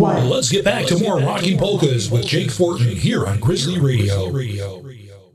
one. Let's get back to more Rocking Polkas with Jake Fortin here on Grizzly Radio.